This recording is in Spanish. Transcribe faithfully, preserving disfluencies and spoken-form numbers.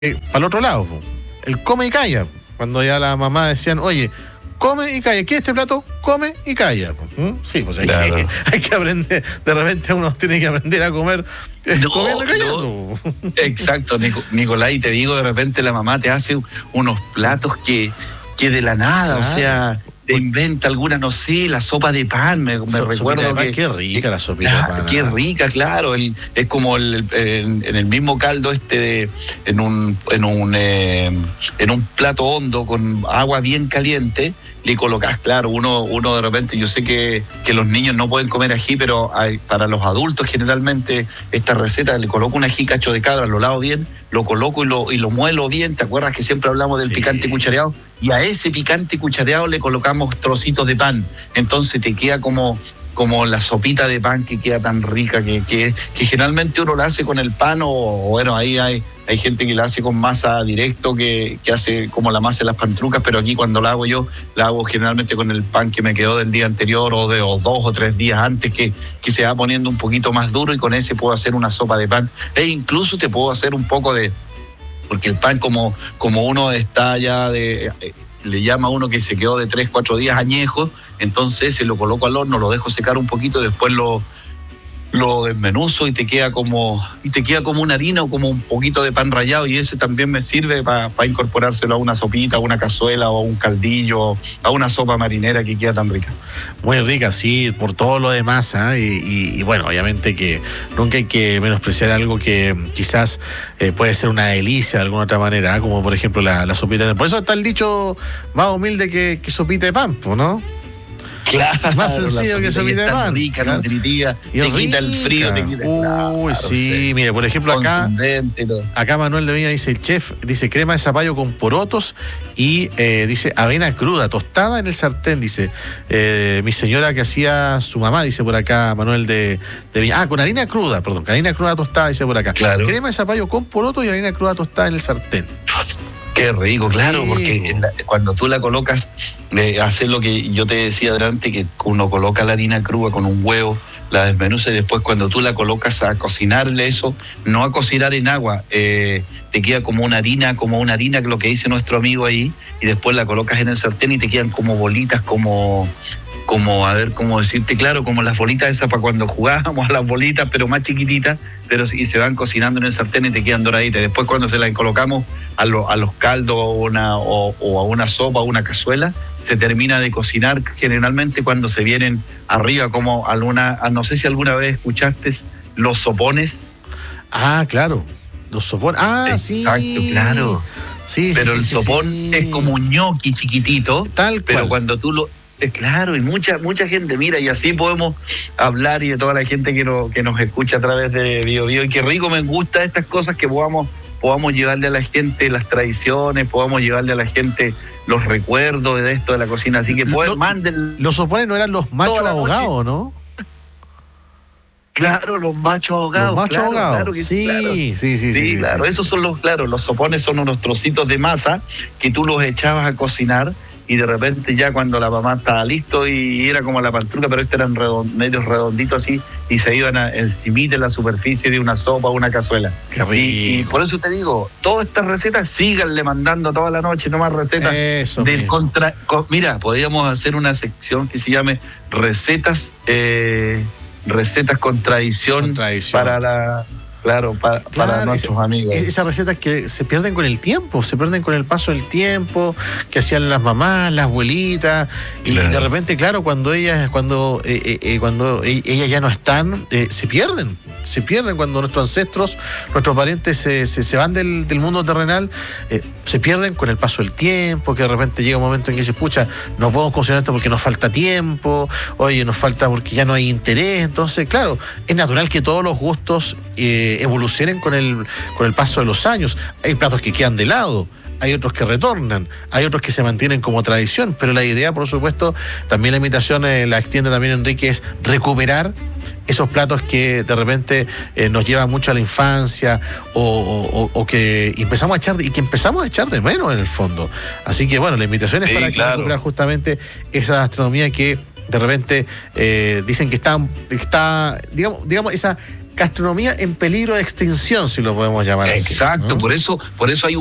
para el otro lado, po. El come y calla. Cuando ya la mamá decían, oye, come y calla. ¿Qué es este plato? Come y calla. ¿Mm? Sí, pues hay, claro. que, hay que aprender. De repente uno tiene que aprender a comer no, comiendo y callando. No. Exacto, Nico, Nicolás, y te digo, de repente la mamá te hace unos platos que, que de la nada, claro. o sea, te inventa alguna, no sé, la sopa de pan, me, me so, recuerdo de pan, que... Qué rica la sopita de pan. Qué rica, claro, el, es como el, el, en el mismo caldo este, de, en un en un eh, en un plato hondo con agua bien caliente, le colocás, claro, uno uno de repente, yo sé que, que los niños no pueden comer ají, pero hay, para los adultos generalmente esta receta, le coloco un ají cacho de cabra, lo lavo bien, lo coloco y lo, y lo muelo bien, ¿te acuerdas que siempre hablamos del sí. picante cuchareado? Y a ese picante cuchareado le colocamos trocitos de pan. Entonces te queda como, como la sopita de pan que queda tan rica, que, que, que generalmente uno la hace con el pan o, o bueno, ahí hay, hay gente que la hace con masa directo, que, que hace como la masa de las pantrucas, pero aquí cuando la hago yo, la hago generalmente con el pan que me quedó del día anterior o de o dos o tres días antes, que, que se va poniendo un poquito más duro, y con ese puedo hacer una sopa de pan. E incluso te puedo hacer un poco de... porque el pan, como, como uno está ya de, eh, le llama a uno que se quedó de tres, cuatro días añejo, entonces se lo coloco al horno, lo dejo secar un poquito y después lo, lo desmenuzo y te queda como, y te queda como una harina o como un poquito de pan rallado, y ese también me sirve para pa incorporárselo a una sopita, a una cazuela o a un caldillo, a una sopa marinera que queda tan rica. Muy rica, sí, por todo lo demás, ¿eh? y, y, y bueno, obviamente que nunca hay que menospreciar algo que quizás eh, puede ser una delicia de alguna otra manera, ¿eh? Como por ejemplo la, la sopita de... Por eso está el dicho más humilde que, que sopita de pan, ¿no? Claro, más sencillo que sopita de pan. Rica, claro. nutritiva, te rica. Quita el frío, te quita. Uy, claro, sí, sí, mire, por ejemplo acá, acá Manuel de Viña dice, el chef, dice crema de zapallo con porotos y eh, dice avena cruda, tostada en el sartén, dice, eh, mi señora que hacía su mamá, dice por acá Manuel de, de Viña, ah, con harina cruda, perdón, con harina cruda tostada, dice por acá. Claro. Crema de zapallo con porotos y harina cruda tostada en el sartén. Qué rico, claro, porque la, cuando tú la colocas, eh, hacer lo que yo te decía delante, que uno coloca la harina cruda con un huevo, la desmenuza y después cuando tú la colocas a cocinarle eso, no a cocinar en agua, eh, te queda como una harina, como una harina, lo que dice nuestro amigo ahí, y después la colocas en el sartén y te quedan como bolitas, como... como, a ver, cómo decirte, claro, como las bolitas esas para cuando jugábamos a las bolitas, pero más chiquititas, pero y se van cocinando en el sartén y te quedan doraditas. Después cuando se las colocamos a, lo, a los caldos o, una, o, o a una sopa o una cazuela, se termina de cocinar generalmente cuando se vienen arriba, como alguna, no sé si alguna vez escuchaste los sopones. Ah, claro, los sopones, ah, exacto, sí. claro. Sí, pero sí, el sí, sopón sí. es como un ñoqui chiquitito, tal pero cual. cuando tú lo... Claro, y mucha mucha gente, mira, y así podemos hablar y de toda la gente que, no, que nos escucha a través de Bio Bio, y qué rico, me gusta estas cosas que podamos, podamos llevarle a la gente las tradiciones, podamos llevarle a la gente los recuerdos de esto de la cocina, así que pueden, manden... Los sopones no eran los machos ahogados, ¿no? Claro, los machos ahogados. Los machos claro, ahogados, claro que, sí, claro. sí, sí, sí, sí, sí. Claro, sí, esos sí. son los, claro, los sopones son unos trocitos de masa que tú los echabas a cocinar, y de repente ya cuando la mamá estaba listo y era como la pantruca, pero estos eran redond, medios redonditos así, y se iban a encimita en la superficie de una sopa o una cazuela. Qué rico. Y, y por eso te digo, todas estas recetas, síganle mandando toda la noche nomás recetas. Eso del contra, con, mira, podríamos hacer una sección que se llame recetas, eh, recetas con tradición, con tradición. para la... Claro, para, claro, para nuestros esa, amigos. Esas recetas que se pierden con el tiempo, se pierden con el paso del tiempo, que hacían las mamás, las abuelitas, y claro. de repente, claro, cuando ellas, cuando, eh, eh, cuando ellas ya no están, eh, se pierden, se pierden cuando nuestros ancestros, nuestros parientes se, se, se van del, del mundo terrenal, eh, se pierden con el paso del tiempo, que de repente llega un momento en que se escucha, no podemos cocinar esto porque nos falta tiempo, oye, nos falta porque ya no hay interés, entonces, claro, es natural que todos los gustos eh, evolucionen con el, con el paso de los años. Hay platos que quedan de lado, hay otros que retornan, hay otros que se mantienen como tradición, pero la idea, por supuesto, también la invitación eh, la extiende también Enrique, es recuperar esos platos que de repente eh, nos llevan mucho a la infancia o, o, o que empezamos a echar y que empezamos a echar de menos en el fondo. Así que bueno, la invitación es sí, para claro. recuperar justamente esa gastronomía que de repente eh, dicen que está, está digamos, digamos esa gastronomía en peligro de extinción, si lo podemos llamar así. Exacto, ¿no? por eso, por eso hay